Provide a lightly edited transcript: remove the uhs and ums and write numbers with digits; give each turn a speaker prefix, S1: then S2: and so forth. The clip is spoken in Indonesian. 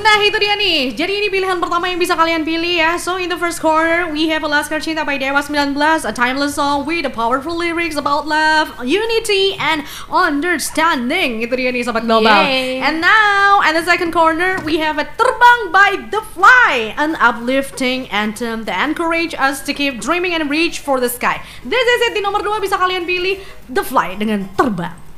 S1: Nah itu dia nih. Jadi ini pilihan pertama yang bisa kalian pilih ya. So in the first corner we have Laskar Cinta by Dewa 19, a timeless song with the powerful lyrics about love, unity, and understanding. Itu dia nih Sobat Global.
S2: Yay.
S1: And now at the second corner we have a Terbang by The Fly, an uplifting anthem that encourage us to keep dreaming and reach for the sky. This is it. Di nomor 2 bisa kalian pilih The Fly dengan Terbang.